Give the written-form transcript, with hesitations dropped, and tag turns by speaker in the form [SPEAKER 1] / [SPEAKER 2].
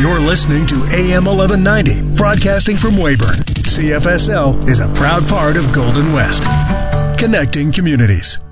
[SPEAKER 1] You're listening to AM 1190, broadcasting from Weyburn. CFSL is a proud part of Golden West, connecting communities.